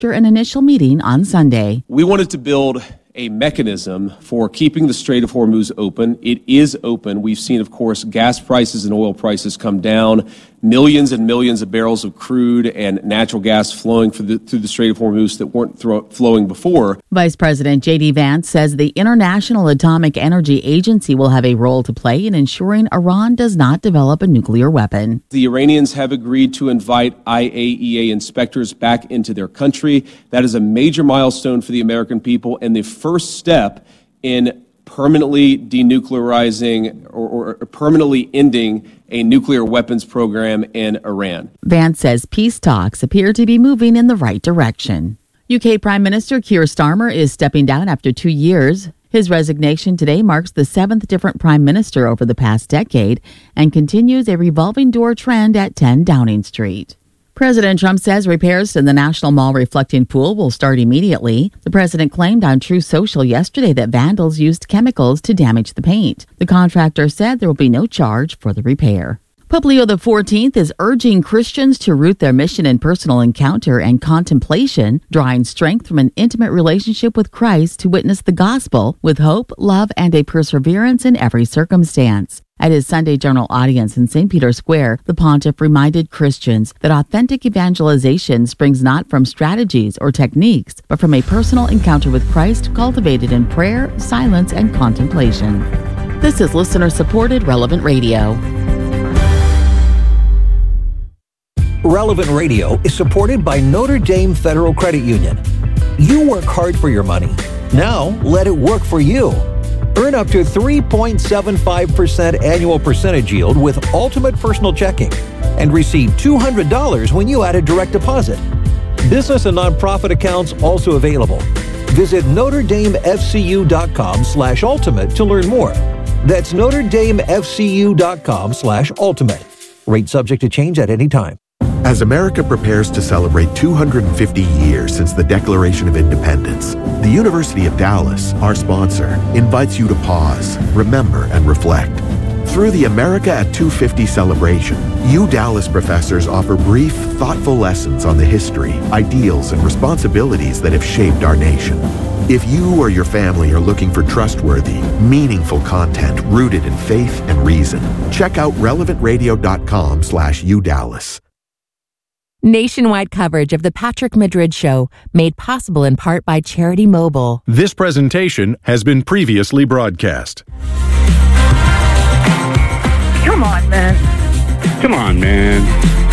after an initial meeting on Sunday. We wanted to build a mechanism for keeping the Strait of Hormuz open. It is open. We've seen, of course, gas prices and oil prices come down, millions and millions of barrels of crude and natural gas flowing through the Strait of Hormuz that weren't flowing before. Vice President J.D. Vance says the International Atomic Energy Agency will have a role to play in ensuring Iran does not develop a nuclear weapon. The Iranians have agreed to invite IAEA inspectors back into their country. That is a major milestone for the American people and the first step in permanently denuclearizing or permanently ending a nuclear weapons program in Iran. Vance says peace talks appear to be moving in the right direction. UK Prime Minister Keir Starmer is stepping down after 2 years. His resignation today marks the 7th different prime minister over the past decade and continues a revolving door trend at 10 Downing Street. President Trump says repairs to the National Mall Reflecting Pool will start immediately. The president claimed on Truth Social yesterday that vandals used chemicals to damage the paint. The contractor said there will be no charge for the repair. Pope Leo XIV is urging Christians to root their mission in personal encounter and contemplation, drawing strength from an intimate relationship with Christ to witness the gospel with hope, love, and a perseverance in every circumstance. At his Sunday Journal audience in St. Peter's Square, the pontiff reminded Christians that authentic evangelization springs not from strategies or techniques, but from a personal encounter with Christ cultivated in prayer, silence, and contemplation. This is listener-supported Relevant Radio. Relevant Radio is supported by Notre Dame Federal Credit Union. You work hard for your money. Now, let it work for you. Earn up to 3.75% annual percentage yield with Ultimate Personal Checking and receive $200 when you add a direct deposit. Business and nonprofit accounts also available. Visit NotreDameFCU.com/ultimate to learn more. That's NotreDameFCU.com/ultimate. Rate subject to change at any time. As America prepares to celebrate 250 years since the Declaration of Independence, the University of Dallas, our sponsor, invites you to pause, remember, and reflect. Through the America at 250 celebration, Dallas professors offer brief, thoughtful lessons on the history, ideals, and responsibilities that have shaped our nation. If you or your family are looking for trustworthy, meaningful content rooted in faith and reason, check out relevantradio.com/UDallas. Nationwide coverage of the Patrick Madrid Show, made possible in part by Charity Mobile. This presentation has been previously broadcast. Come on, man. Come on, man.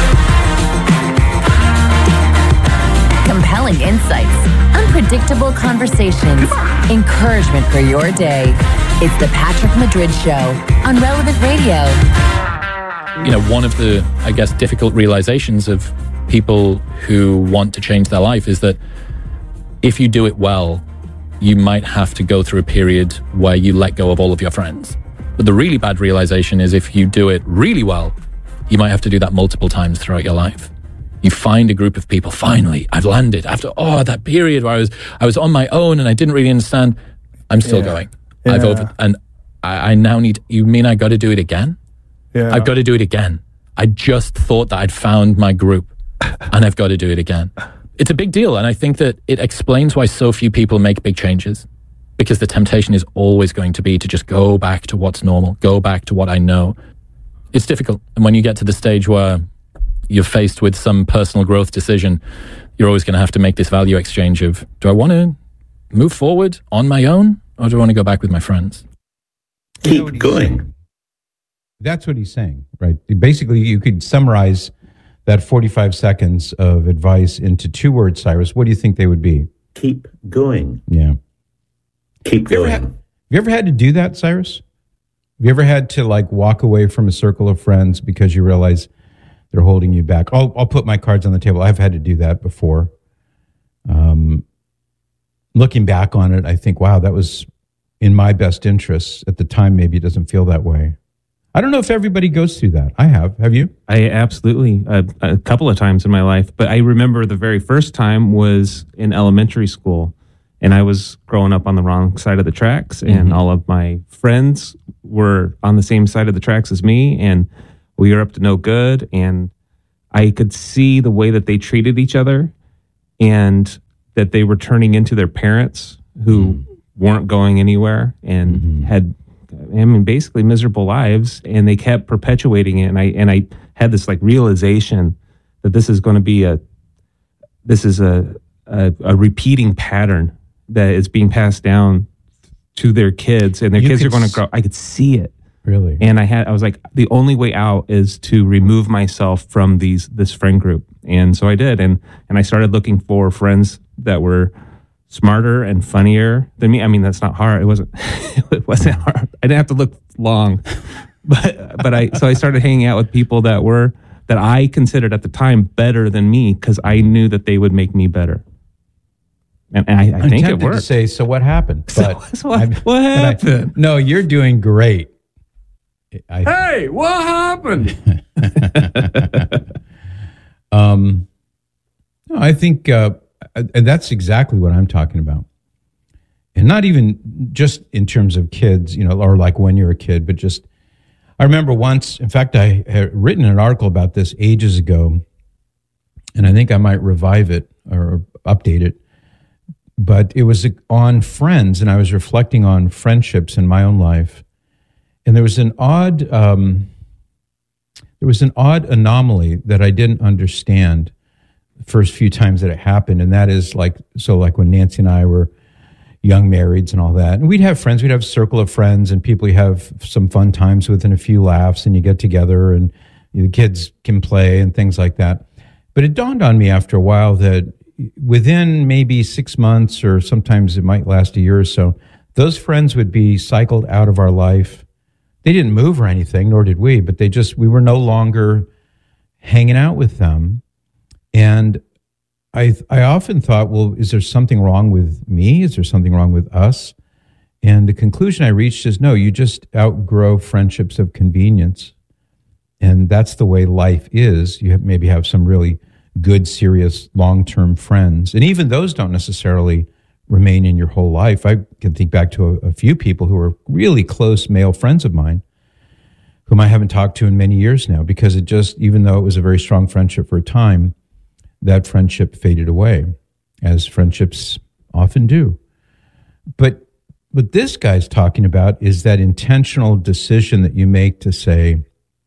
Compelling insights, unpredictable conversations, encouragement for your day. It's the Patrick Madrid Show on Relevant Radio. You know, one of the, difficult realizations of people who want to change their life is that if you do it well, you might have to go through a period where you let go of all of your friends. But the really bad realization is if you do it really well, you might have to do that multiple times throughout your life. You find a group of people, finally, I've landed. After that period where I was on my own and I didn't really understand, I'm still going. Yeah. I now need, you mean I got to do it again? Yeah. I've got to do it again. I just thought that I'd found my group and I've got to do it again. It's a big deal. And I think that it explains why so few people make big changes, because the temptation is always going to be to just go back to what's normal, go back to what I know. It's difficult. And when you get to the stage where you're faced with some personal growth decision, you're always going to have to make this value exchange of, do I want to move forward on my own or do I want to go back with my friends? Keep going. That's what he's saying, right? Basically, you could summarize that 45 seconds of advice into 2 words, Cyrus. What do you think they would be? Keep going. Yeah. Keep going. Have you ever had to do that, Cyrus? Have you ever had to walk away from a circle of friends because you realize they're holding you back? I'll put my cards on the table. I've had to do that before. Looking back on it, I think, wow, that was in my best interests. At the time, maybe it doesn't feel that way. I don't know if everybody goes through that. I have. Have you? I absolutely, a couple of times in my life. But I remember the very first time was in elementary school. And I was growing up on the wrong side of the tracks. And all of my friends were on the same side of the tracks as me. And we were up to no good. And I could see the way that they treated each other. and that they were turning into their parents who weren't going anywhere and had, basically miserable lives, and they kept perpetuating it. And I had this like realization that this is going to be a repeating pattern that is being passed down to their kids, and their kids are going to grow. I could see it. Really? And I was like, the only way out is to remove myself from this friend group. And so I did. And I started looking for friends that were smarter and funnier than me. I mean, that's not hard. It wasn't hard. I didn't have to look long, but I started hanging out with people that I considered at the time better than me, because I knew that they would make me better. And I think it worked. To say, so what happened? But what happened? No, you're doing great. Hey, what happened? No, I think that's exactly what I'm talking about. And not even just in terms of kids, or like when you're a kid, but just, I remember once, in fact, I had written an article about this ages ago, and I think I might revive it or update it. But it was on friends, and I was reflecting on friendships in my own life. And there was an odd anomaly that I didn't understand the first few times that it happened. And that is like when Nancy and I were young marrieds and all that. And we'd have friends, we'd have a circle of friends and people you have some fun times with and a few laughs, and you get together and the kids can play and things like that. But it dawned on me after a while that within maybe 6 months, or sometimes it might last a year or so, those friends would be cycled out of our life. They didn't move or anything, nor did we, but we were no longer hanging out with them. And I often thought, well, is there something wrong with me? Is there something wrong with us? And the conclusion I reached is, no, you just outgrow friendships of convenience. And that's the way life is. You maybe have some really good, serious, long-term friends. And even those don't necessarily remain in your whole life. I can think back to a few people who are really close male friends of mine whom I haven't talked to in many years now, because even though it was a very strong friendship for a time, that friendship faded away, as friendships often do. But what this guy's talking about is that intentional decision that you make to say,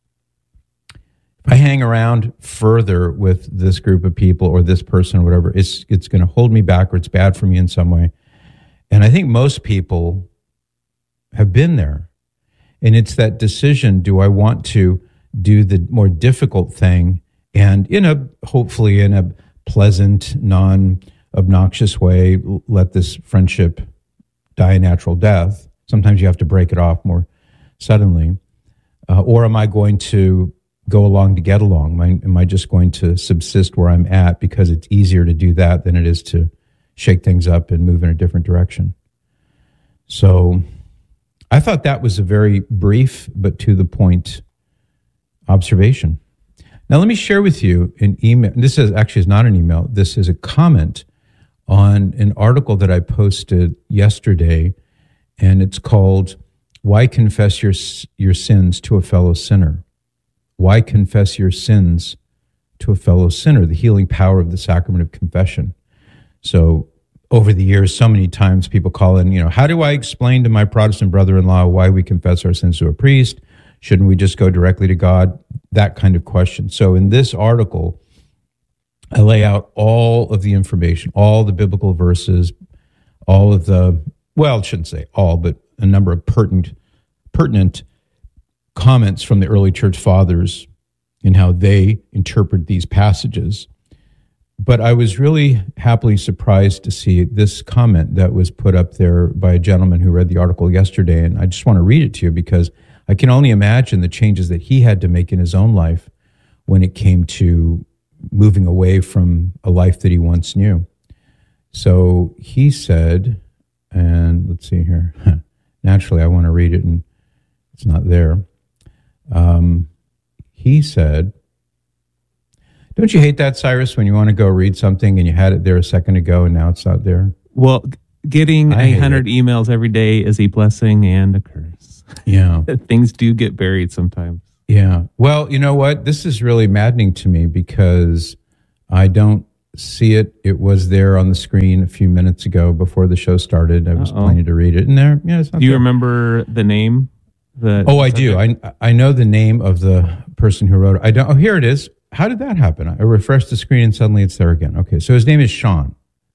if I hang around further with this group of people or this person or whatever, it's going to hold me back, or it's bad for me in some way. And I think most people have been there. And it's that decision, do I want to do the more difficult thing and hopefully in a pleasant, non-obnoxious way, let this friendship die a natural death? Sometimes you have to break it off more suddenly. Or am I going to go along to get along? Am I just going to subsist where I'm at because it's easier to do that than it is to shake things up and move in a different direction? So I thought that was a very brief but to the point observation. Now let me share with you an email. This is not an email. This is a comment on an article that I posted yesterday, and it's called "Why Confess Your Sins to a Fellow Sinner?" Why confess your sins to a fellow sinner? The healing power of the sacrament of confession. So over the years, so many times people call in, how do I explain to my Protestant brother-in-law why we confess our sins to a priest? Shouldn't we just go directly to God? That kind of question. So in this article, I lay out all of the information, all the biblical verses, all of the, well, I shouldn't say all, but a number of pertinent comments from the early church fathers and how they interpret these passages. But I was really happily surprised to see this comment that was put up there by a gentleman who read the article yesterday. And I just want to read it to you because I can only imagine the changes that he had to make in his own life when it came to moving away from a life that he once knew. So he said, and let's see here. Naturally, I want to read it and it's not there. He said, don't you hate that, Cyrus, when you want to go read something and you had it there a second ago and now it's not there? Well, getting 100 emails every day is a blessing and a curse. Yeah. Things do get buried sometimes. Yeah. Well, you know what? This is really maddening to me because I don't see it. It was there on the screen a few minutes ago before the show started. I was planning to read it. And there, yeah, it's not Do you there. remember the name? I do. I know the name of the person who wrote it. I don't. Oh, here it is. How did that happen? I refreshed the screen and suddenly it's there again. Okay, so his name is Sean.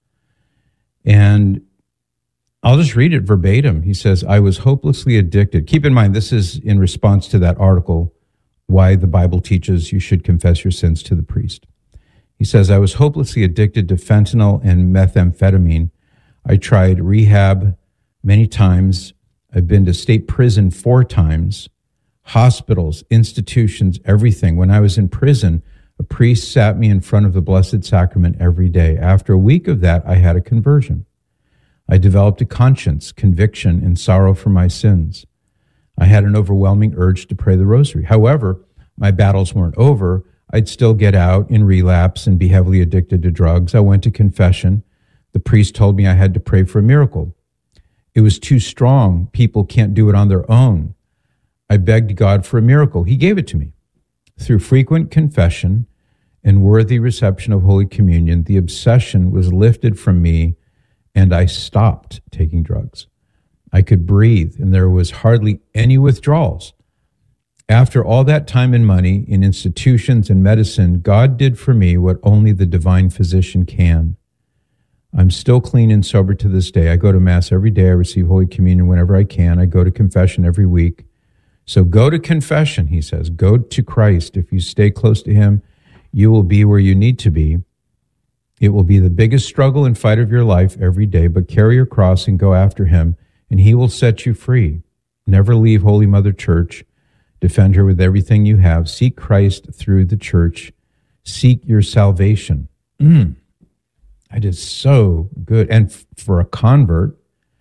And I'll just read it verbatim. He says, I was hopelessly addicted. Keep in mind, this is in response to that article, Why the Bible Teaches You Should Confess Your Sins to the Priest. He says, I was hopelessly addicted to fentanyl and methamphetamine. I tried rehab many times. I've been to state prison 4 times, hospitals, institutions, everything. When I was in prison, a priest sat me in front of the Blessed Sacrament every day. After a week of that, I had a conversion. I developed a conscience, conviction, and sorrow for my sins. I had an overwhelming urge to pray the rosary. However, my battles weren't over. I'd still get out in relapse and be heavily addicted to drugs. I went to confession. The priest told me I had to pray for a miracle. It was too strong. People can't do it on their own. I begged God for a miracle. He gave it to me. Through frequent confession and worthy reception of Holy Communion, the obsession was lifted from me and I stopped taking drugs. I could breathe and there was hardly any withdrawals. After all that time and money in institutions and medicine, God did for me what only the divine physician can. I'm still clean and sober to this day. I go to Mass every day. I receive Holy Communion whenever I can. I go to confession every week. So go to confession, he says. Go to Christ. If you stay close to him, you will be where you need to be. It will be the biggest struggle and fight of your life every day, but carry your cross and go after him, and he will set you free. Never leave Holy Mother Church. Defend her with everything you have. Seek Christ through the church. Seek your salvation. That is so good. And for a convert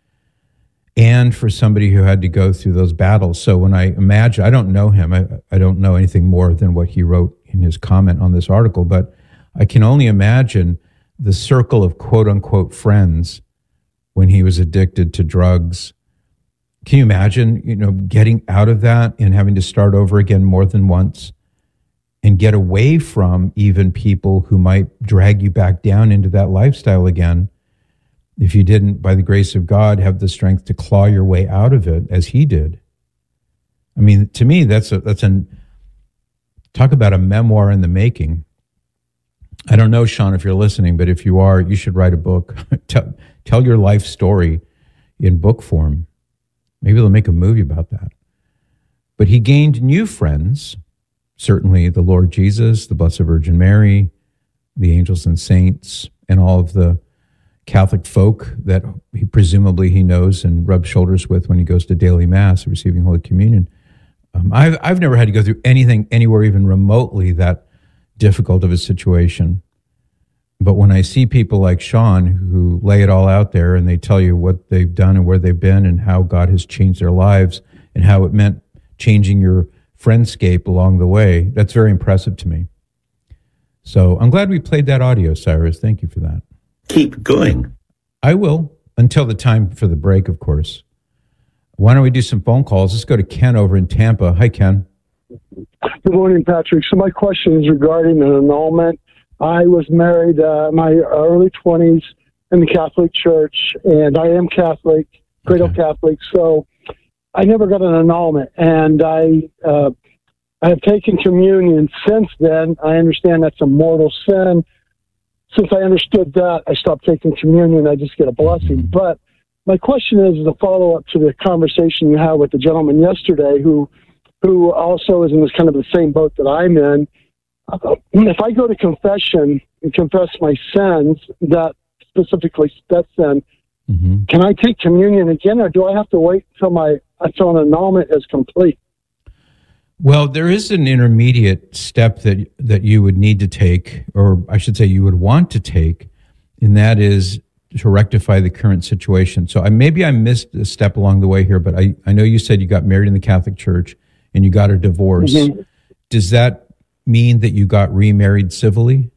and for somebody who had to go through those battles. So when I imagine, I don't know him. I don't know anything more than what he wrote in his comment on this article, but I can only imagine the circle of quote unquote friends when he was addicted to drugs. Can you imagine, getting out of that and having to start over again more than once and get away from even people who might drag you back down into that lifestyle again if you didn't, by the grace of God, have the strength to claw your way out of it as he did? I mean, to me, talk about a memoir in the making. I don't know, Sean, if you're listening, but if you are, you should write a book. Tell your life story in book form. Maybe they'll make a movie about that. But he gained new friends, certainly the Lord Jesus, the Blessed Virgin Mary, the angels and saints, and all of the Catholic folk that he knows and rubs shoulders with when he goes to daily Mass, receiving Holy Communion. I've never had to go through anything anywhere even remotely that difficult of a situation. But when I see people like Sean who lay it all out there and they tell you what they've done and where they've been and how God has changed their lives and how it meant changing your friendscape along the way, that's very impressive to me. So I'm glad we played that audio, Cyrus. Thank you for that. Keep going. I will, until the time for the break, of course. Why don't we do some phone calls? Let's go to Ken over in Tampa. Hi, Ken. Good morning, Patrick. So my question is regarding an annulment. I was married in my early 20s in the Catholic Church, and I am Catholic, cradle Catholic, so I never got an annulment. And I have taken communion since then. I understand that's a mortal sin. Since I understood that, I stopped taking communion. I just get a blessing. But my question is the follow-up to the conversation you had with the gentleman yesterday who also is in this kind of the same boat that I'm in. If I go to confession and confess my sins, that specifically that sin, can I take communion again, or do I have to wait until an annulment is complete? Well, there is an intermediate step that you would need to take, or I should say you would want to take, and that is to rectify the current situation. So maybe I missed a step along the way here, but I know you said you got married in the Catholic Church and you got a divorce. Does that mean that you got remarried civilly?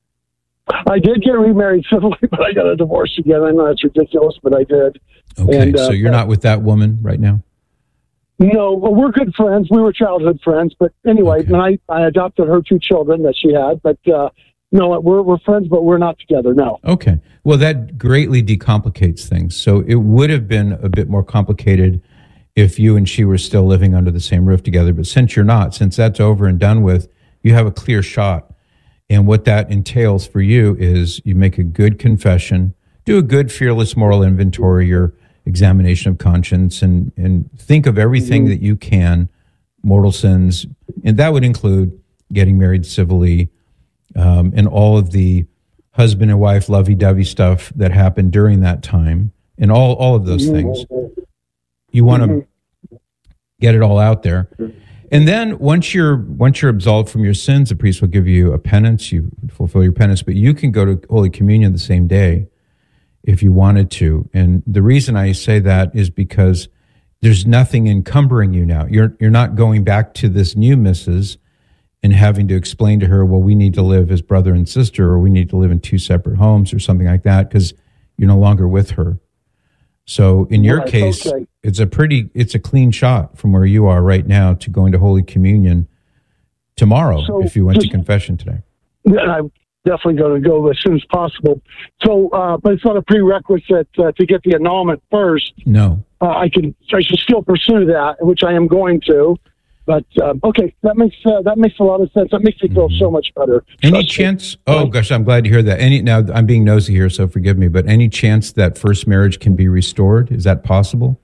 I did get remarried civilly, but I got a divorce again. I know that's ridiculous, but I did. Okay, and, so you're not with that woman right now? No, well, we're good friends. We were childhood friends. But anyway, when I adopted her 2 children that she had. But No, we're friends, but we're not together. No. Okay. Well, that greatly decomplicates things. So it would have been a bit more complicated if you and she were still living under the same roof together. But since you're not, since that's over and done with, you have a clear shot. And what that entails for you is you make a good confession, do a good fearless moral inventory, your examination of conscience, and think of everything that you can, mortal sins, and that would include getting married civilly, and all of the husband and wife lovey-dovey stuff that happened during that time, and all of those things. You want to get it all out there. And then once you're absolved from your sins, the priest will give you a penance, you fulfill your penance, but you can go to Holy Communion the same day if you wanted to. And the reason I say that is because there's nothing encumbering you now. You're not going back to this new missus and having to explain to her, well, we need to live as brother and sister, or we need to live in two separate homes or something like that, because you're no longer with her. So in your case, it's a clean shot from where you are right now to going to Holy Communion tomorrow if you went to confession today. Yeah, I'm definitely going to go as soon as possible. So, but it's not a prerequisite to get the annulment first. No. I should still pursue that, which I am going to. But okay, that makes a lot of sense. That makes me feel so much better. Any chance? Oh gosh, I'm glad to hear that. Now I'm being nosy here, so forgive me. But any chance that first marriage can be restored? Is that possible?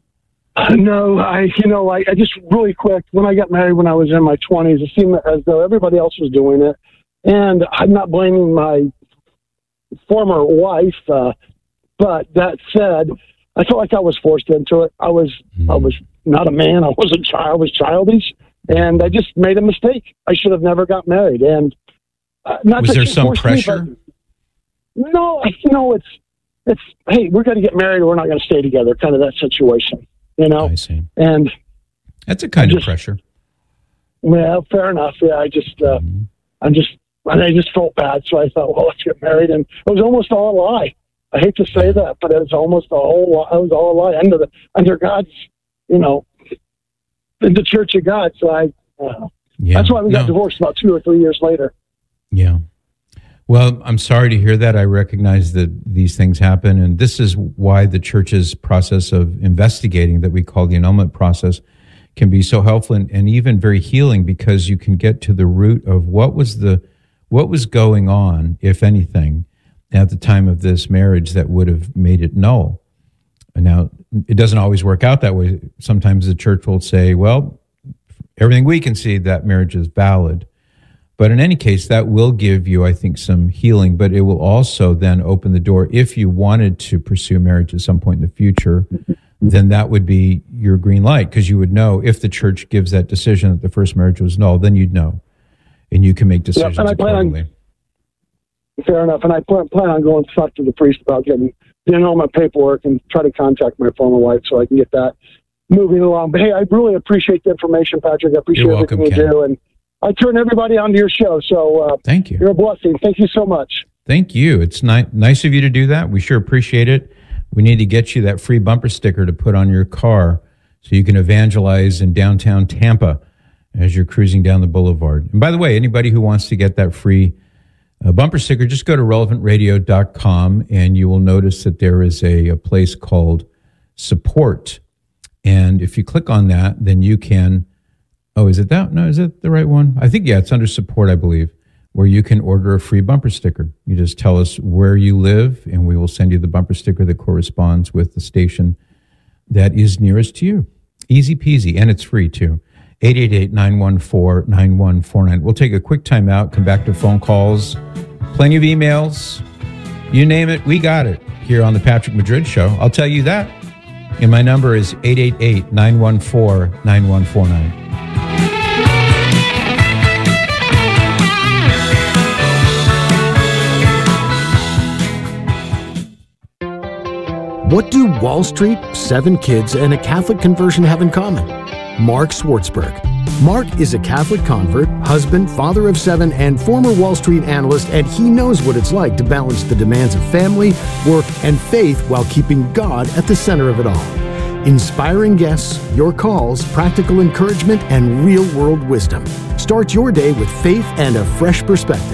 No, I just really quick, when I got married when I was in my 20s, it seemed as though everybody else was doing it, and I'm not blaming my former wife. But that said, I felt like I was forced into it. I was not a man. I was a child. I was childish, and I just made a mistake. I should have never got married. And was there some pressure? No, it's hey, we're going to get married, or we're not going to stay together. Kind of that situation, I see. And that's a kind of pressure. Well, fair enough. Yeah, I just felt bad, so I thought, well, let's get married, and it was almost all a lie. I hate to say that, but it was almost all a lie under God's, in the Church of God. So that's why we got divorced about 2 or 3 years later. Yeah. Well, I'm sorry to hear that. I recognize that these things happen, and this is why the Church's process of investigating, that we call the annulment process, can be so helpful and even very healing, because you can get to the root of what was going on, if anything, at the time of this marriage that would have made it null. And now, it doesn't always work out that way. Sometimes the Church will say, well, everything we can see, that marriage is valid. But in any case, that will give you, I think, some healing, but it will also then open the door. If you wanted to pursue marriage at some point in the future, then that would be your green light, because you would know if the Church gives that decision that the first marriage was null, then you'd know, and you can make decisions accordingly. Fair enough. And I plan on going to talk to the priest about getting all my paperwork and try to contact my former wife so I can get that moving along. But hey, I really appreciate the information, Patrick. I appreciate everything you do. And I turn everybody onto your show. So thank you. You're a blessing. Thank you so much. Thank you. It's nice of you to do that. We sure appreciate it. We need to get you that free bumper sticker to put on your car so you can evangelize in downtown Tampa as you're cruising down the boulevard. And by the way, anybody who wants to get that free bumper sticker, just go to relevantradio.com and you will notice that there is a place called Support. And if you click on that, then you can, is it that? No, is it the right one? I think, it's under Support, I believe, where you can order a free bumper sticker. You just tell us where you live and we will send you the bumper sticker that corresponds with the station that is nearest to you. Easy peasy, and it's free too. 888-914-9149. We'll take a quick time out, come back to phone calls, plenty of emails. You name it, we got it here on the Patrick Madrid Show. I'll tell you that. And my number is 888-914-9149. What do Wall Street, 7 kids, and a Catholic conversion have in common? Mark Swartzberg. Mark is a Catholic convert, husband, father of 7, and former Wall Street analyst, and he knows what it's like to balance the demands of family, work, and faith while keeping God at the center of it all. Inspiring guests, your calls, practical encouragement, and real-world wisdom. Start your day with faith and a fresh perspective.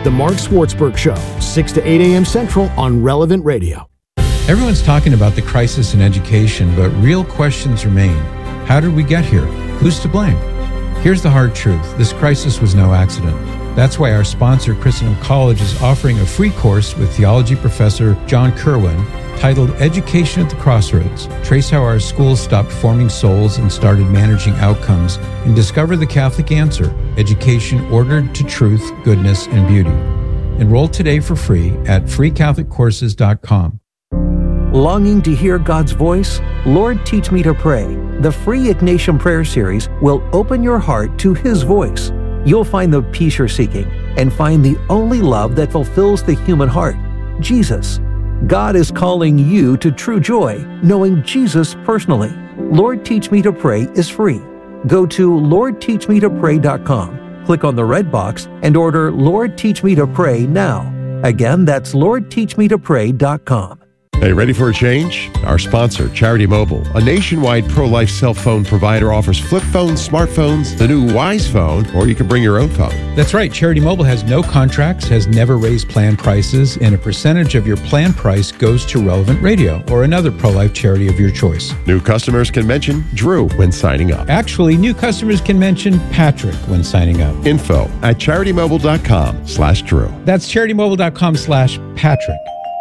The Mark Schwartzberg Show, 6 to 8 a.m. Central on Relevant Radio. Everyone's talking about the crisis in education, but real questions remain. How did we get here? Who's to blame? Here's the hard truth. This crisis was no accident. That's why our sponsor, Christendom College, is offering a free course with theology professor John Kerwin titled Education at the Crossroads. Trace how our schools stopped forming souls and started managing outcomes, and discover the Catholic answer, education ordered to truth, goodness, and beauty. Enroll today for free at freecatholiccourses.com. Longing to hear God's voice? Lord, Teach Me to Pray. The free Ignatian Prayer Series will open your heart to His voice. You'll find the peace you're seeking and find the only love that fulfills the human heart, Jesus. God is calling you to true joy, knowing Jesus personally. Lord, Teach Me to Pray is free. Go to LordTeachMeToPray.com, click on the red box, and order Lord, Teach Me to Pray now. Again, that's LordTeachMeToPray.com. Hey, ready for a change? Our sponsor, Charity Mobile, a nationwide pro-life cell phone provider, offers flip phones, smartphones, the new Wise phone, or you can bring your own phone. That's right. Charity Mobile has no contracts, has never raised plan prices, and a percentage of your plan price goes to Relevant Radio or another pro-life charity of your choice. New customers can mention Drew when signing up. Actually, new customers can mention Patrick when signing up. Info at CharityMobile.com/Drew. That's CharityMobile.com/Patrick.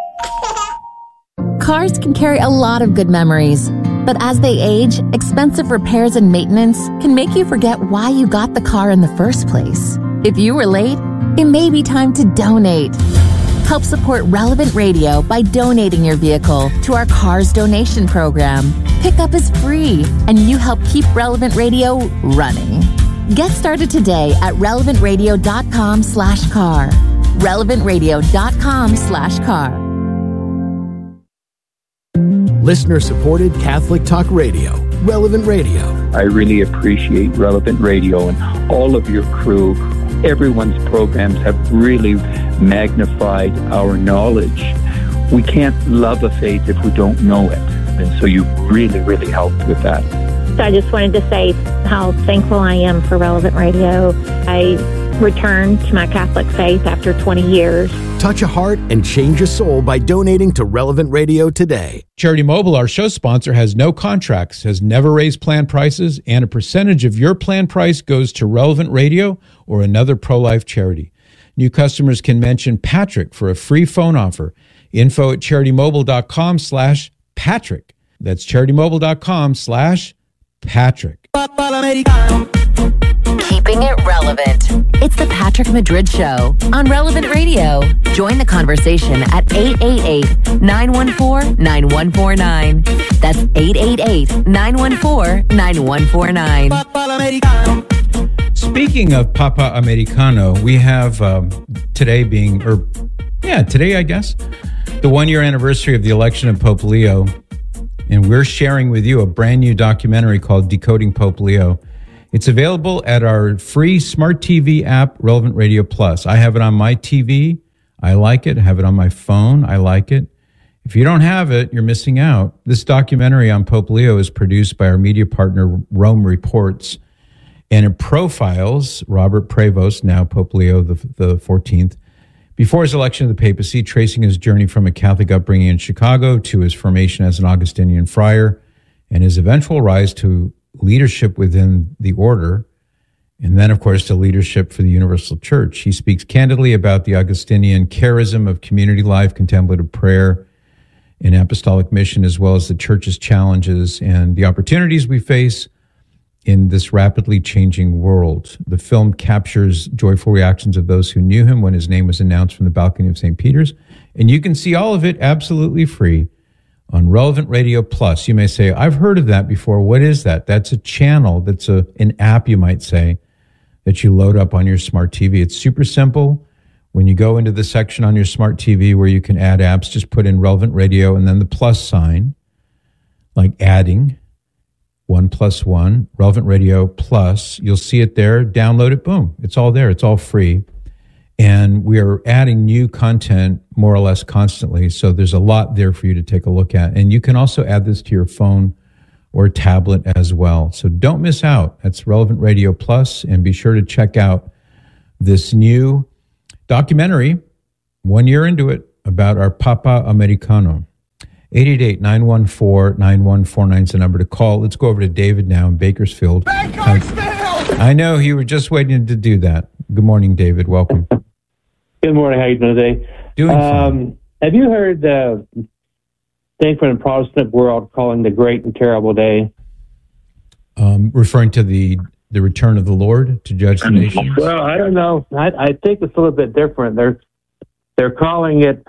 Cars can carry a lot of good memories, but as they age, expensive repairs and maintenance can make you forget why you got the car in the first place. If you were late, it may be time to donate. Help support Relevant Radio by donating your vehicle to our Cars Donation Program. Pickup is free, and you help keep Relevant Radio running. Get started today at relevantradio.com/car. relevantradio.com/car. Listener-supported Catholic Talk Radio, Relevant Radio. I really appreciate Relevant Radio and all of your crew. Everyone's programs have really magnified our knowledge. We can't love a faith if we don't know it. And so you really, really helped with that. So I just wanted to say how thankful I am for Relevant Radio. I returned to my Catholic faith after 20 years. Touch a heart and change a soul by donating to Relevant Radio today. Charity Mobile, our show sponsor, has no contracts, has never raised plan prices, and a percentage of your plan price goes to Relevant Radio or another pro-life charity. New customers can mention Patrick for a free phone offer. Info at CharityMobile.com/Patrick. That's CharityMobile.com/Patrick. Keeping it relevant. It's the Patrick Madrid Show on Relevant Radio. Join the conversation at 888-914-9149. That's 888-914-9149. Speaking of Papa Americano, we have today I guess, the 1-year anniversary of the election of Pope Leo. And we're sharing with you a brand new documentary called Decoding Pope Leo. It's available at our free smart TV app, Relevant Radio Plus. I have it on my TV. I like it. I have it on my phone. I like it. If you don't have it, you're missing out. This documentary on Pope Leo is produced by our media partner, Rome Reports, and it profiles Robert Prevost, now Pope Leo the 14th, before his election to the papacy, tracing his journey from a Catholic upbringing in Chicago to his formation as an Augustinian friar and his eventual rise to leadership within the order, and then, of course, to leadership for the Universal Church. He speaks candidly about the Augustinian charism of community life, contemplative prayer, and apostolic mission, as well as the Church's challenges and the opportunities we face in this rapidly changing world. The film captures joyful reactions of those who knew him when his name was announced from the balcony of St. Peter's, and you can see all of it absolutely free on Relevant Radio Plus. You may say, I've heard of that before. What is that? That's a channel. That's an app, you might say, that you load up on your smart TV. It's super simple. When you go into the section on your smart TV where you can add apps, just put in Relevant Radio and then the plus sign, like adding 1+1, Relevant Radio Plus. You'll see it there. Download it. Boom. It's all there. It's all free. And we are adding new content more or less constantly. So there's a lot there for you to take a look at. And you can also add this to your phone or tablet as well. So don't miss out. That's Relevant Radio Plus. And be sure to check out this new documentary, 1 year into it, about our Papa Americano. 888-914-9149 is the number to call. Let's go over to David now in Bakersfield. I know you were just waiting to do that. Good morning, David. Welcome. Good morning. How are you doing today? Doing fine. Have you heard the thing from the Protestant world calling the Great and Terrible Day? Referring to the return of the Lord to judge the nations? Well, I don't know. I think it's a little bit different. They're calling it.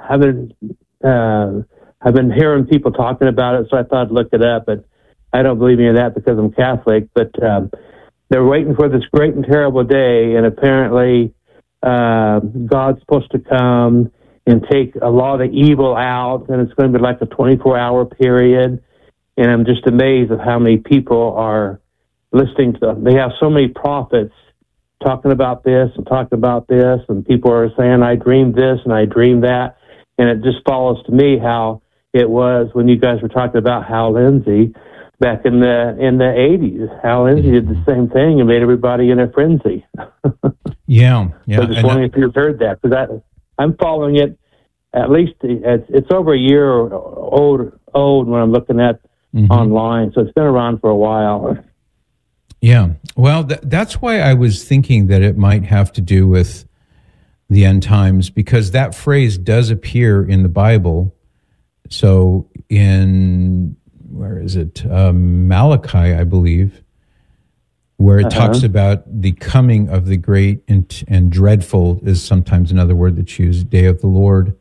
I've been hearing people talking about it, so I thought I'd look it up. But I don't believe any of that because I'm Catholic. But they're waiting for this great and terrible day, and apparently God's supposed to come and take a lot of evil out, and it's going to be like a 24-hour period. And I'm just amazed at how many people are listening to them. They have so many prophets talking about this and talking about this, and people are saying, I dreamed this and I dreamed that. And it just follows to me how it was when you guys were talking about Hal Lindsey back in the 80s. Hal Lindsey did the same thing and made everybody in a frenzy. Yeah. So just wondering if you've heard that, because I'm following it. At least it's over a year old when I'm looking at online, so it's been around for a while. Yeah. Well, that's why I was thinking that it might have to do with the end times, because that phrase does appear in the Bible. So in, where is it? Malachi, I believe, where it talks about the coming of the great and dreadful is sometimes another word that's used, day of the Lord.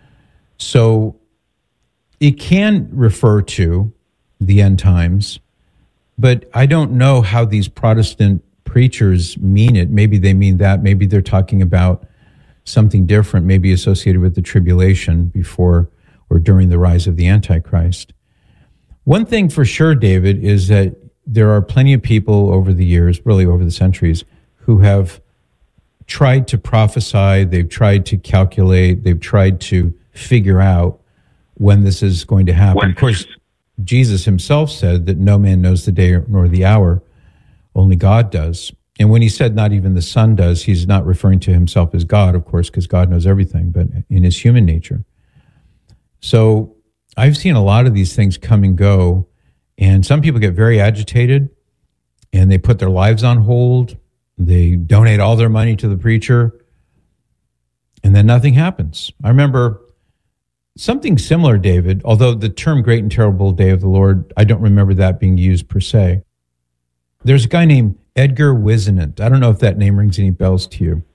So it can refer to the end times, but I don't know how these Protestant preachers mean it. Maybe they mean that. Maybe they're talking about something different, maybe associated with the tribulation before or during the rise of the Antichrist. One thing for sure, David, is that there are plenty of people over the years, really over the centuries, who have tried to prophesy, they've tried to calculate, they've tried to figure out when this is going to happen. Of course, Jesus himself said that no man knows the day nor the hour, only God does. And when he said not even the Son does, he's not referring to himself as God, of course, because God knows everything, but in his human nature. So I've seen a lot of these things come and go, and some people get very agitated, and they put their lives on hold. They donate all their money to the preacher, and then nothing happens. I remember something similar, David, although the term great and terrible day of the Lord, I don't remember that being used per se. There's a guy named Edgar Whisenant. I don't know if that name rings any bells to you.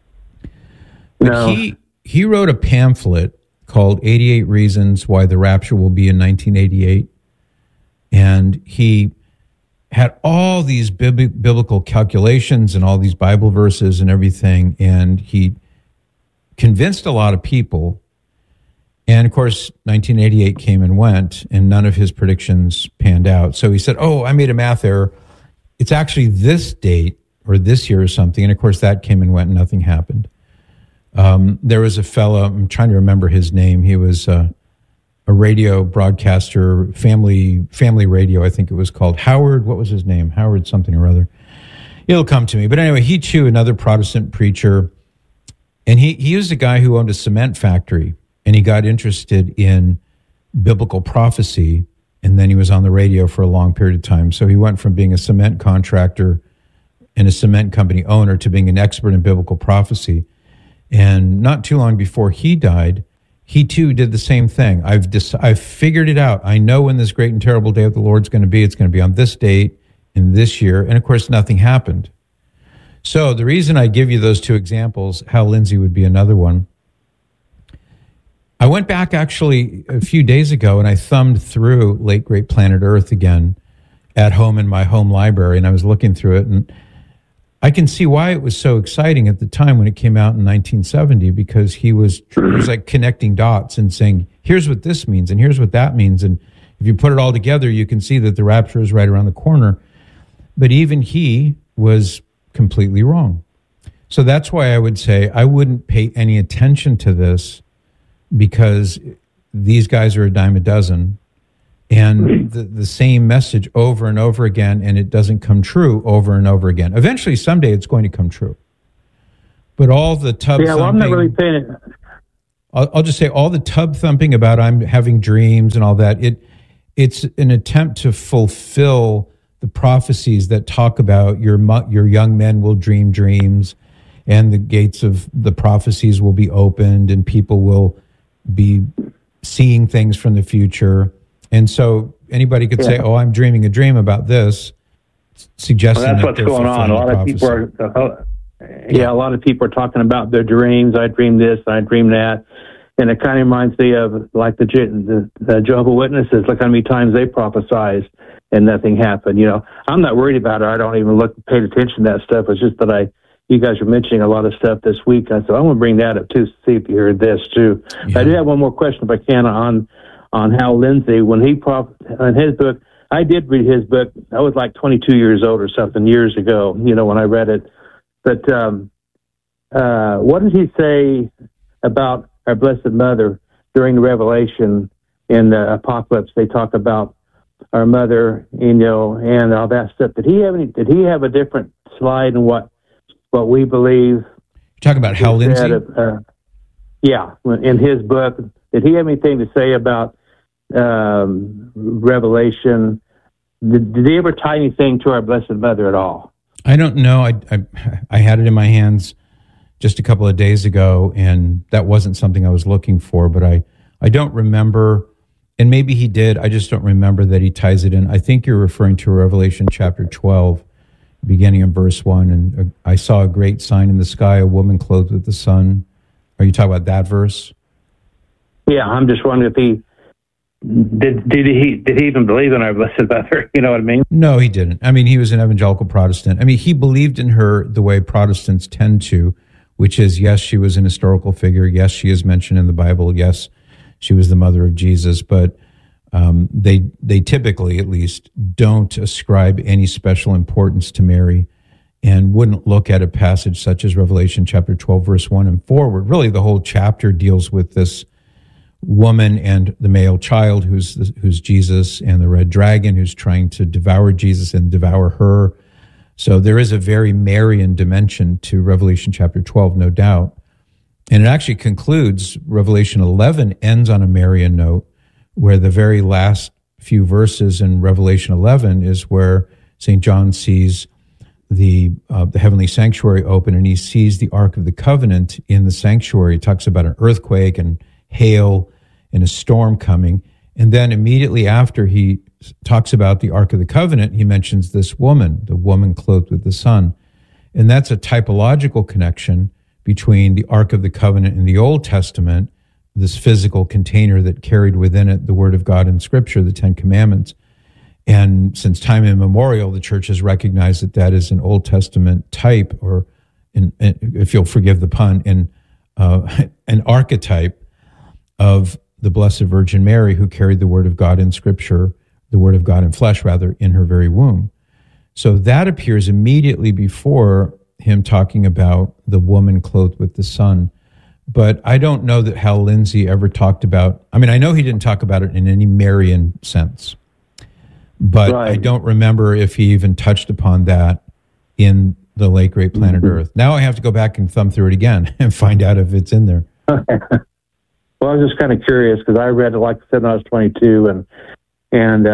But no. He wrote a pamphlet called 88 Reasons Why the Rapture Will Be in 1988. And he had all these biblical calculations and all these Bible verses and everything. And he convinced a lot of people. And, of course, 1988 came and went, and none of his predictions panned out. So he said, I made a math error. It's actually this date or this year or something. And, of course, that came and went and nothing happened. There was a fellow, I'm trying to remember his name. He was a radio broadcaster, family radio, I think it was called. Howard, what was his name? Howard something or other. It'll come to me. But anyway, he too, another Protestant preacher. And he was a guy who owned a cement factory. And he got interested in biblical prophecy, and then he was on the radio for a long period of time. So he went from being a cement contractor and a cement company owner to being an expert in biblical prophecy. And not too long before he died, he too did the same thing. I've figured it out. I know when this great and terrible day of the Lord's going to be. It's going to be on this date in this year. And, of course, nothing happened. So the reason I give you those two examples, Hal Lindsey would be another one. I went back actually a few days ago and I thumbed through Late Great Planet Earth again at home in my home library, and I was looking through it, and I can see why it was so exciting at the time when it came out in 1970, because he was like connecting dots and saying, here's what this means and here's what that means. And if you put it all together, you can see that the rapture is right around the corner. But even he was completely wrong. So that's why I would say I wouldn't pay any attention to this, because these guys are a dime a dozen, and the same message over and over again, and it doesn't come true over and over again. Eventually, someday, it's going to come true. But all the tub thumping... I'm not really paying it. I'll just say all the tub thumping about I'm having dreams and all that, it's an attempt to fulfill the prophecies that talk about your young men will dream dreams and the gates of the prophecies will be opened and people will be seeing things from the future. And so anybody could say, I'm dreaming a dream about this, suggesting that's that what's going on. A lot of people are... a lot of people are talking about their dreams. I dreamed this, I dreamed that. And it kind of reminds me of like the Jehovah's Witnesses. Look how many times they prophesized and nothing happened. You know, I'm not worried about it. I don't even pay attention to that stuff. It's just that you guys are mentioning a lot of stuff this week. I said, I'm going to bring that up too, see if you heard this too. Yeah. I do have one more question if I can on Hal Lindsey. When he in his book, I did read his book. I was like 22 years old or something years ago, you know, when I read it. But what did he say about our Blessed Mother during the Revelation in the Apocalypse? They talk about our mother, you know, and all that stuff. Did he have a different slide in what we believe? You're talking about Hal Lindsey? In his book, did he have anything to say about Revelation? Did he ever tie anything to our Blessed Mother at all? I don't know. I had it in my hands just a couple of days ago, and that wasn't something I was looking for, but I don't remember, and maybe he did, I just don't remember that he ties it in. I think you're referring to Revelation chapter 12, beginning in verse 1, and I saw a great sign in the sky, a woman clothed with the sun. Are you talking about that verse? Yeah, I'm just wondering if he did he even believe in our Blessed Mother? You know what I mean? No, he didn't. I mean, he was an evangelical Protestant. I mean, he believed in her the way Protestants tend to, which is, yes, she was an historical figure. Yes, she is mentioned in the Bible. Yes, she was the mother of Jesus. But they typically, at least, don't ascribe any special importance to Mary and wouldn't look at a passage such as Revelation chapter 12, verse 1 and forward. Really, the whole chapter deals with this woman and the male child who's Jesus, and the red dragon who's trying to devour Jesus and devour her. So there is a very Marian dimension to Revelation chapter 12, no doubt. And it actually concludes, Revelation 11 ends on a Marian note, where the very last few verses in Revelation 11 is where St. John sees the heavenly sanctuary open, and he sees the Ark of the Covenant in the sanctuary. He talks about an earthquake and hail and a storm coming. And then immediately after he talks about the Ark of the Covenant, he mentions this woman, the woman clothed with the sun. And that's a typological connection between the Ark of the Covenant in the Old Testament, this physical container that carried within it the Word of God in Scripture, the Ten Commandments. And since time immemorial, the church has recognized that that is an Old Testament type, or, if you'll forgive the pun, an archetype of the Blessed Virgin Mary, who carried the Word of God in Scripture, the Word of God in flesh, rather, in her very womb. So that appears immediately before him talking about the woman clothed with the sun. But I don't know that Hal Lindsey ever talked about, I mean, I know he didn't talk about it in any Marian sense, but right. I don't remember if he even touched upon that in the late great planet Earth. Now I have to go back and thumb through it again and find out if it's in there. Well, I was just kind of curious because I read it, like I said, when I was 22, and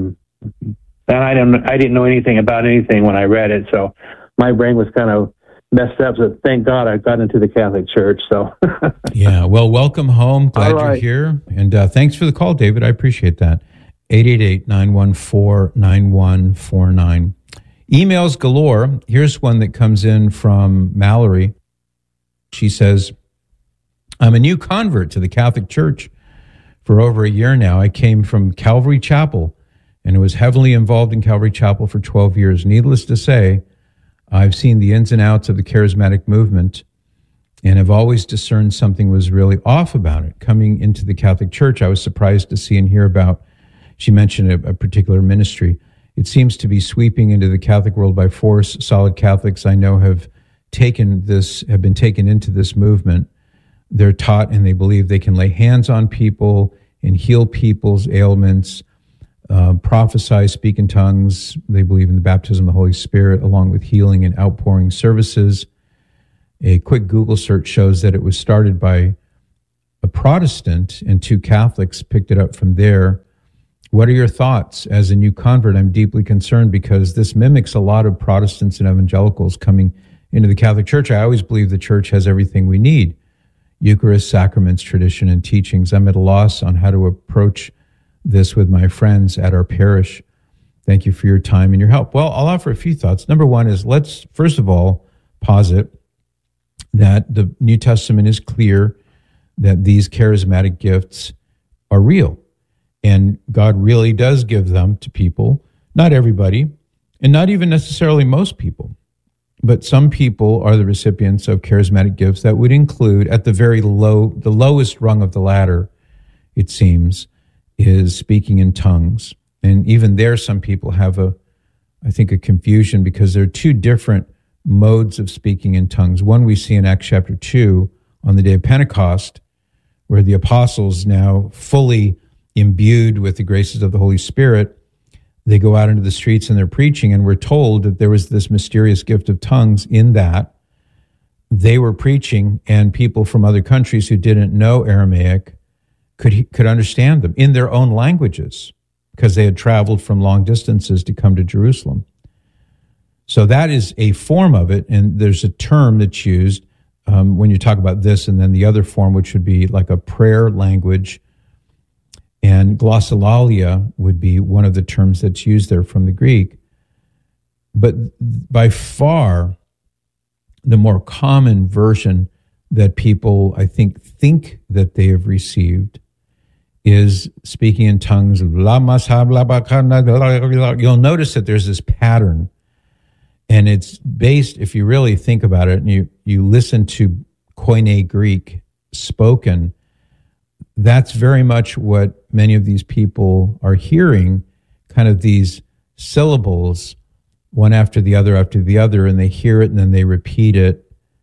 I didn't know anything about anything when I read it, so my brain was kind of messed up. So thank God I got into the Catholic Church. So yeah, well, welcome home. Glad you're here, and thanks for the call, David. I appreciate that. 888-914-9149. Emails galore. Here's one that comes in from Mallory. She says, I'm a new convert to the Catholic Church for over a year now. I came from Calvary Chapel and was heavily involved in Calvary Chapel for 12 years. Needless to say, I've seen the ins and outs of the charismatic movement and have always discerned something was really off about it. Coming into the Catholic Church, I was surprised to see and hear about, she mentioned a particular ministry. It seems to be sweeping into the Catholic world by force. Solid Catholics I know have been taken into this movement. They're taught and they believe they can lay hands on people and heal people's ailments, prophesy, speak in tongues. They believe in the baptism of the Holy Spirit, along with healing and outpouring services. A quick Google search shows that it was started by a Protestant, and 2 Catholics picked it up from there. What are your thoughts? As a new convert, I'm deeply concerned because this mimics a lot of Protestants and evangelicals coming into the Catholic Church. I always believe the Church has everything we need: Eucharist, sacraments, tradition, and teachings. I'm at a loss on how to approach this with my friends at our parish. Thank you for your time and your help. Well, I'll offer a few thoughts. Number one is, let's first of all posit that the New Testament is clear that these charismatic gifts are real. And God really does give them to people, not everybody, and not even necessarily most people. But some people are the recipients of charismatic gifts that would include, at the very the lowest rung of the ladder, it seems, is speaking in tongues. And even there, some people have a confusion, because there are 2 different modes of speaking in tongues. One we see in Acts chapter 2 on the day of Pentecost, where the apostles, now fully imbued with the graces of the Holy Spirit, they go out into the streets and they're preaching, and we're told that there was this mysterious gift of tongues in that they were preaching, and people from other countries who didn't know Aramaic could understand them in their own languages, because they had traveled from long distances to come to Jerusalem. So that is a form of it, and there's a term that's used when you talk about this, and then the other form, which would be like a prayer language, and glossolalia would be one of the terms that's used there from the Greek. But by far, the more common version that people, I think that they have received is speaking in tongues. You'll notice that there's this pattern, and it's based, if you really think about it, and you listen to Koine Greek spoken, that's very much what many of these people are hearing, kind of these syllables, one after the other, and they hear it and then they repeat it.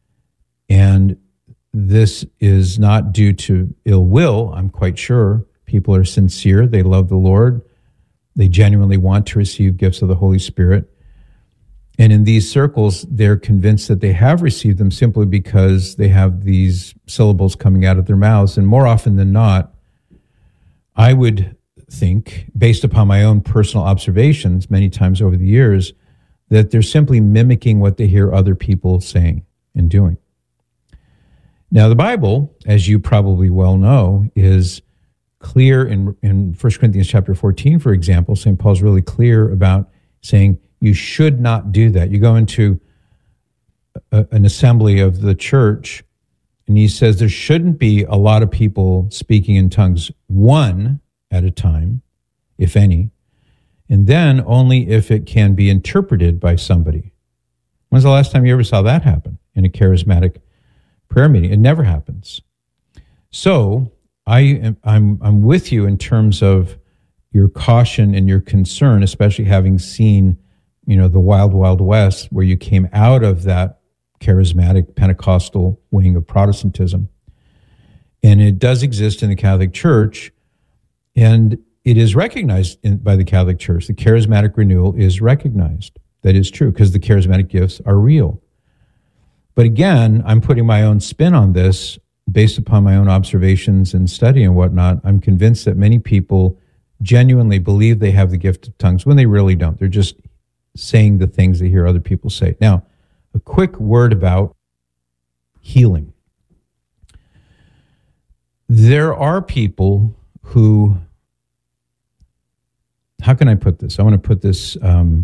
And this is not due to ill will, I'm quite sure. People are sincere. They love the Lord. They genuinely want to receive gifts of the Holy Spirit. And in these circles, they're convinced that they have received them simply because they have these syllables coming out of their mouths. And more often than not, I would think, based upon my own personal observations many times over the years, that they're simply mimicking what they hear other people saying and doing. Now, the Bible, as you probably well know, is clear in 1 Corinthians chapter 14, for example. St. Paul's really clear about saying you should not do that. You go into an assembly of the church, and he says there shouldn't be a lot of people speaking in tongues, one at a time, if any, and then only if it can be interpreted by somebody. When's the last time you ever saw that happen in a charismatic prayer meeting? It never happens. So I'm with you in terms of your caution and your concern, especially having seen, the wild, wild west, where you came out of that charismatic Pentecostal wing of Protestantism. And it does exist in the Catholic Church, and it is recognized by the Catholic Church. The charismatic renewal is recognized. That is true, because the charismatic gifts are real. But again, I'm putting my own spin on this based upon my own observations and study and whatnot. I'm convinced that many people genuinely believe they have the gift of tongues when they really don't. They're just saying the things they hear other people say. Now, a quick word about healing. There are people who, how can I put this? I want to put this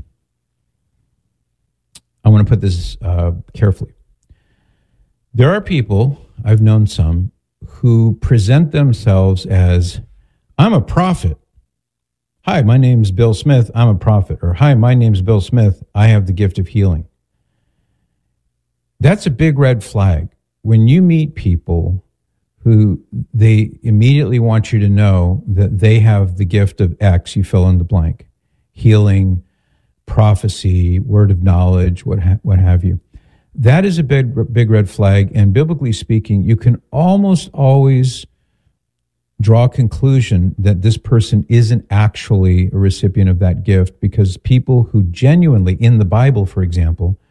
carefully. There are people, I've known some, who present themselves as, I'm a prophet. Hi, my name's Bill Smith. I'm a prophet. Or, hi, my name's Bill Smith. I have the gift of healing. That's a big red flag. When you meet people who they immediately want you to know that they have the gift of X, you fill in the blank, healing, prophecy, word of knowledge, what have you. That is a big red flag. And biblically speaking, you can almost always draw a conclusion that this person isn't actually a recipient of that gift, because people who genuinely, in the Bible, for example,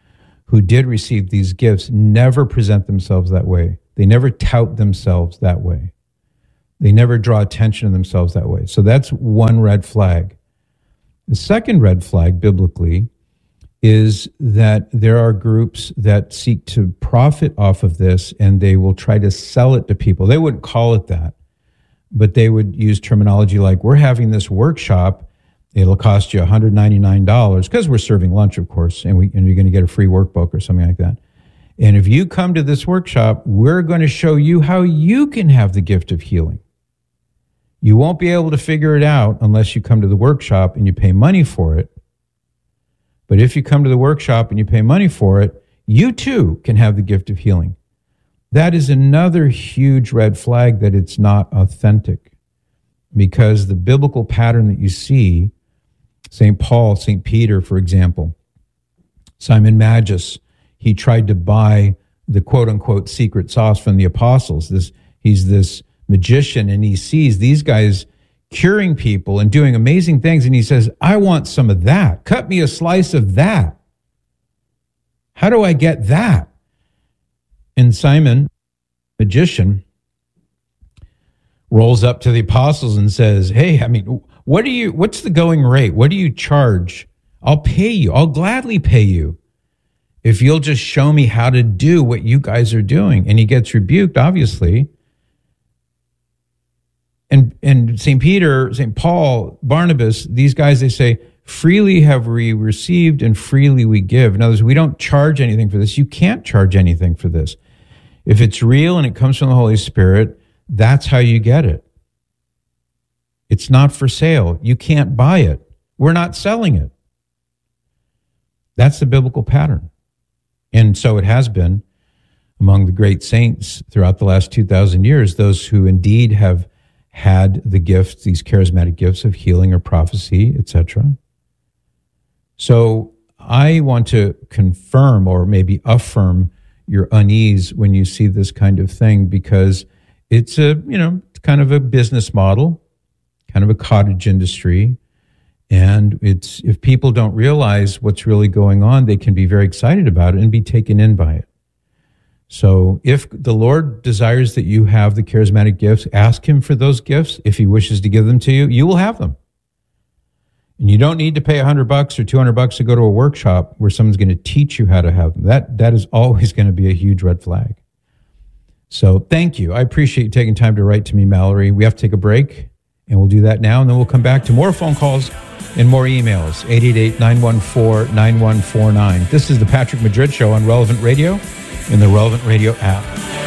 who did receive these gifts never present themselves that way. They never tout themselves that way. They never draw attention to themselves that way. So that's one red flag. The second red flag biblically is that there are groups that seek to profit off of this, and they will try to sell it to people. They wouldn't call it that, but they would use terminology like, we're having this workshop. It'll cost you $199 because we're serving lunch, of course, and you're going to get a free workbook or something like that. And if you come to this workshop, we're going to show you how you can have the gift of healing. You won't be able to figure it out unless you come to the workshop and you pay money for it. But if you come to the workshop and you pay money for it, you too can have the gift of healing. That is another huge red flag that it's not authentic, because the biblical pattern that you see, St. Paul, St. Peter, for example, Simon Magus, he tried to buy the quote-unquote secret sauce from the apostles. He's this magician, and he sees these guys curing people and doing amazing things, and he says, I want some of that. Cut me a slice of that. How do I get that? And Simon, magician, rolls up to the apostles and says, hey, what's the going rate? What do you charge? I'll pay you. I'll gladly pay you if you'll just show me how to do what you guys are doing. And he gets rebuked, obviously. And St. Peter, St. Paul, Barnabas, these guys, they say, freely have we received and freely we give. In other words, we don't charge anything for this. You can't charge anything for this. If it's real and it comes from the Holy Spirit, that's how you get it. It's not for sale. You can't buy it. We're not selling it. That's the biblical pattern. And so it has been among the great saints throughout the last 2,000 years, those who indeed have had the gifts, these charismatic gifts of healing or prophecy, etc. So I want to confirm or maybe affirm your unease when you see this kind of thing, because it's kind of a business model, kind of a cottage industry. And if people don't realize what's really going on, they can be very excited about it and be taken in by it. So if the Lord desires that you have the charismatic gifts, ask him for those gifts. If he wishes to give them to you, you will have them. And you don't need to pay $100 or $200 to go to a workshop where someone's going to teach you how to have them. That is always going to be a huge red flag. So thank you. I appreciate you taking time to write to me, Mallory. We have to take a break, and we'll do that now, and then we'll come back to more phone calls and more emails. 888-914-9149. This is the Patrick Madrid Show on Relevant Radio and the Relevant Radio app.